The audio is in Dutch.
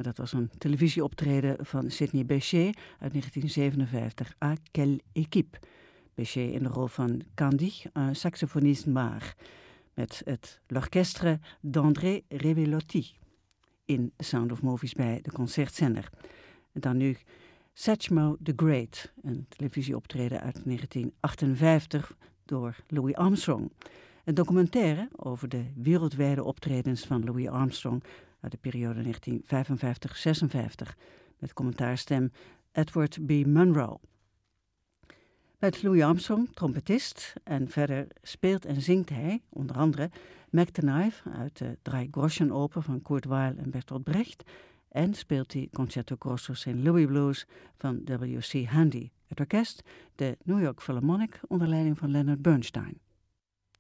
dat was een televisieoptreden van Sidney Bechet uit 1957, À quelle équipe. Bechet in de rol van Candy, un saxofoniste maar, met het L'Orchestre d'André Revelotti in The Sound of Movies bij de Concertzender. En dan nu Satchmo the Great, een televisieoptreden uit 1958 door Louis Armstrong. Een documentaire over de wereldwijde optredens van Louis Armstrong uit de periode 1955-56 met commentaarstem Edward B. Munro. Met Louis Armstrong, trompetist, en verder speelt en zingt hij, onder andere, Mac the Knife uit de Drei Groschen Oper van Kurt Weill en Bertolt Brecht, en speelt hij Concerto Grosso St. Louis Blues van W.C. Handy. Het orkest, de New York Philharmonic, onder leiding van Leonard Bernstein.